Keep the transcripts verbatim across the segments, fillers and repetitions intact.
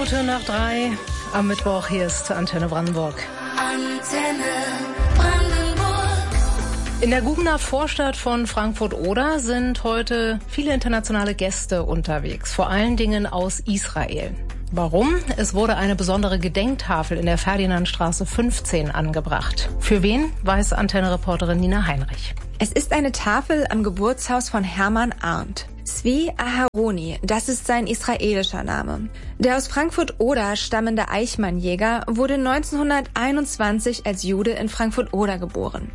Minute nach drei am Mittwoch. Hier ist Antenne Brandenburg. Antenne Brandenburg. In der Gugener Vorstadt von Frankfurt-Oder sind heute viele internationale Gäste unterwegs, vor allen Dingen aus Israel. Warum? Es wurde eine besondere Gedenktafel in der Ferdinandstraße fünfzehn angebracht. Für wen, weiß Antenne-Reporterin Nina Heinrich. Es ist eine Tafel am Geburtshaus von Hermann Arndt. Zvi Aharoni, das ist sein israelischer Name. Der aus Frankfurt-Oder stammende Eichmann-Jäger wurde neunzehnhunderteinundzwanzig als Jude in Frankfurt-Oder geboren.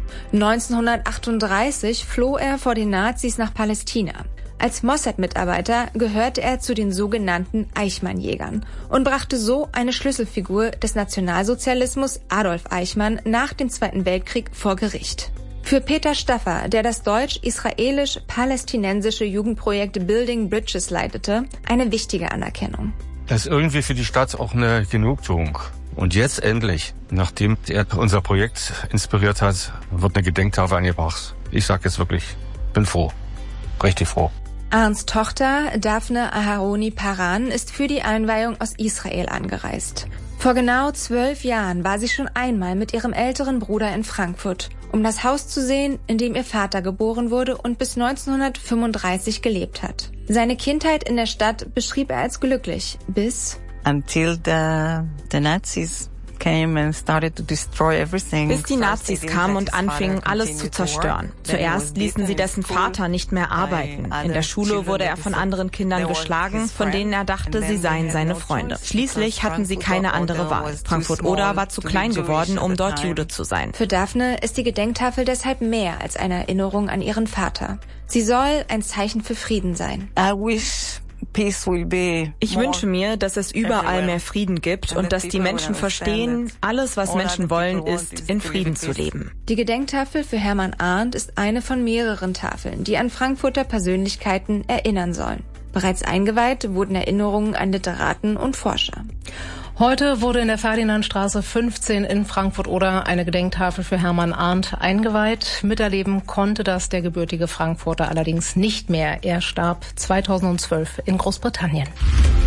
neunzehnhundertachtunddreißig floh er vor den Nazis nach Palästina. Als Mossad-Mitarbeiter gehörte er zu den sogenannten Eichmann-Jägern und brachte so eine Schlüsselfigur des Nationalsozialismus, Adolf Eichmann, nach dem Zweiten Weltkrieg vor Gericht. Für Peter Staffer, der das deutsch-israelisch-palästinensische Jugendprojekt Building Bridges leitete, eine wichtige Anerkennung. Das ist irgendwie für die Stadt auch eine Genugtuung. Und jetzt endlich, nachdem er unser Projekt inspiriert hat, wird eine Gedenktafel angebracht. Ich sag jetzt wirklich, bin froh, richtig froh. Arndts Tochter, Daphne Aharoni Paran, ist für die Einweihung aus Israel angereist. Vor genau zwölf Jahren war sie schon einmal mit ihrem älteren Bruder in Frankfurt, um das Haus zu sehen, in dem ihr Vater geboren wurde und bis neunzehnhundertfünfunddreißig gelebt hat. Seine Kindheit in der Stadt beschrieb er als glücklich, bis Until the, the Nazis came and started to destroy everything. Bis die Nazis kamen und anfingen, alles zu zerstören. Zuerst ließen sie dessen Vater nicht mehr arbeiten. In der Schule wurde er von anderen Kindern geschlagen, von denen er dachte, sie seien seine Freunde. Schließlich hatten sie keine andere Wahl. Frankfurt-Oder war zu klein geworden, um dort Jude zu sein. Für Daphne ist die Gedenktafel deshalb mehr als eine Erinnerung an ihren Vater. Sie soll ein Zeichen für Frieden sein. I wish peace will be Ich wünsche mir, dass es überall mehr Frieden gibt und dass die Menschen verstehen, alles, was Menschen wollen, ist, in Frieden zu leben. Die Gedenktafel für Hermann Arndt ist eine von mehreren Tafeln, die an Frankfurter Persönlichkeiten erinnern sollen. Bereits eingeweiht wurden Erinnerungen an Literaten und Forscher. Heute wurde in der Ferdinandstraße fünfzehn in Frankfurt-Oder eine Gedenktafel für Hermann Arndt eingeweiht. Miterleben konnte das der gebürtige Frankfurter allerdings nicht mehr. Er starb zweitausendzwölf in Großbritannien.